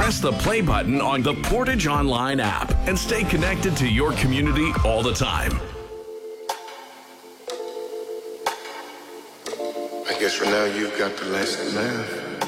press the play button on the Portage Online app and stay connected to your community all the time. I guess for now you've got the last laugh.